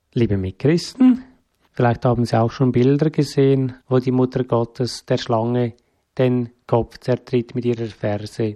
Liebe Mitchristen, vielleicht haben Sie auch schon Bilder gesehen, wo die Mutter Gottes der Schlange den Kopf zertritt mit ihrer Ferse.